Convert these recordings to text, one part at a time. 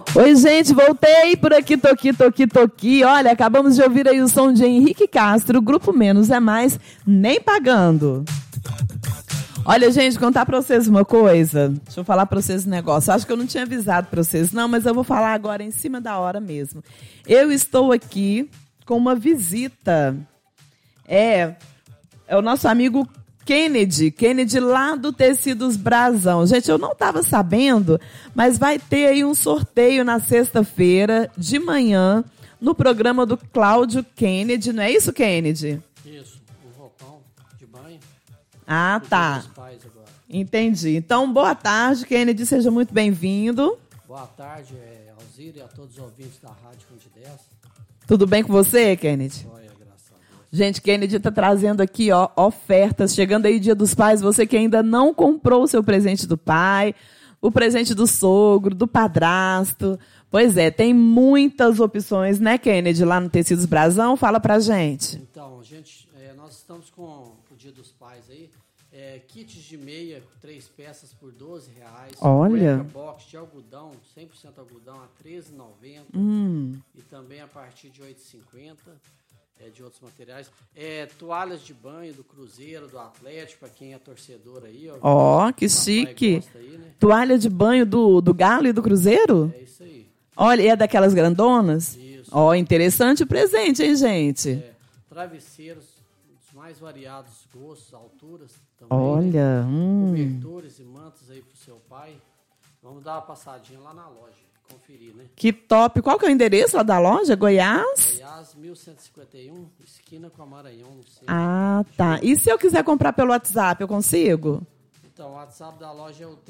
Oi, gente, voltei por aqui, tô aqui. Olha, acabamos de ouvir aí o som de Henrique Castro, Grupo Menos é Mais, nem pagando. Olha, gente, contar pra vocês uma coisa. Deixa eu falar pra vocês um negócio. Acho que eu não tinha avisado pra vocês, não, mas eu vou falar agora em cima da hora mesmo. Eu estou aqui com uma visita. É o nosso amigo Kennedy lá do Tecidos Brasão. Gente, eu não estava sabendo, mas vai ter aí um sorteio na sexta-feira de manhã no programa do Cláudio Kennedy. Não é isso, Kennedy? Isso, um roupão de banho. Ah, tá. Entendi. Então, boa tarde, Kennedy, seja muito bem-vindo. Boa tarde, Alzira, e a todos os ouvintes da Rádio Fonte 10. Tudo bem com você, Kennedy? Olha, graças a Deus. Gente, Kennedy está trazendo aqui, ó, ofertas. Chegando aí Dia dos Pais, você que ainda não comprou o seu presente do pai, o presente do sogro, do padrasto. Pois é, tem muitas opções, né, Kennedy, lá no Tecidos Brasão? Fala pra gente. Então, gente, nós estamos com o Dia dos Pais aí. Kits de meia, 3 peças por R$12. Olha. Cueca box de algodão, 100% algodão, a R$13,90. E também a partir de R$8,50. De outros materiais. Toalhas de banho do Cruzeiro, do Atlético, para quem é torcedor aí. Ó, que chique. Aí, né? Toalha de banho do Galo e do Cruzeiro? É isso aí. Olha, e é daquelas grandonas? Isso. Ó, interessante o presente, hein, gente? Travesseiros, os mais variados gostos, alturas também. Olha, Cobertores e mantos aí pro seu pai. Vamos dar uma passadinha lá na loja, conferir, né? Que top. Qual que é o endereço lá da loja? Goiás? Goiás, 1151, esquina com a Maranhão, no centro. Ah, tá. E se eu quiser comprar pelo WhatsApp, eu consigo? Então, o WhatsApp da loja é o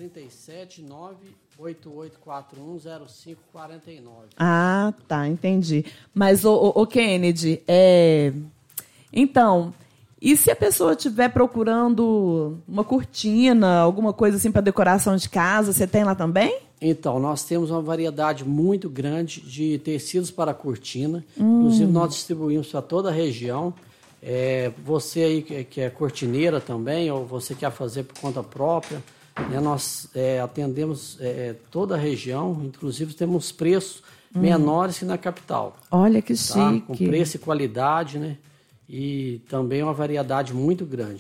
37988410549. Ah, tá, entendi. Mas, ô Kennedy, então, e se a pessoa estiver procurando uma cortina, alguma coisa assim para decoração de casa, você tem lá também? Então, nós temos uma variedade muito grande de tecidos para cortina. Inclusive, nós distribuímos para toda a região. Você aí que é cortineira também, ou você quer fazer por conta própria, né, nós atendemos toda a região. Inclusive, temos preços menores que na capital. Olha que tá? chique. Com preço e qualidade, né? E também uma variedade muito grande.